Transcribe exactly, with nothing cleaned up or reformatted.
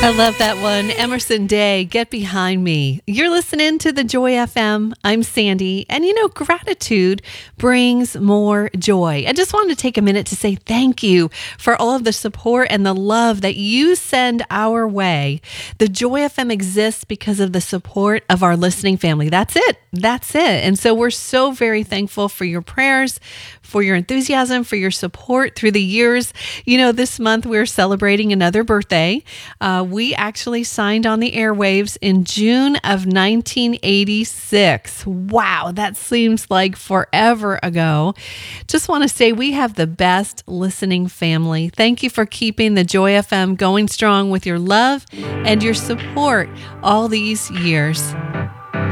I love that one. Emerson Day, Get Behind Me. You're listening to the Joy F M. I'm Sandy. And you know, gratitude brings more joy. I just wanted to take a minute to say thank you for all of the support and the love that you send our way. The Joy F M exists because of the support of our listening family. That's it. That's it. And so we're so very thankful for your prayers, for your enthusiasm, for your support through the years. You know, this month we're celebrating another birthday. Uh, we actually signed on the airwaves in June of nineteen eighty-six. Wow, that seems like forever ago. Just want to say we have the best listening family. Thank you for keeping the Joy F M going strong with your love and your support all these years.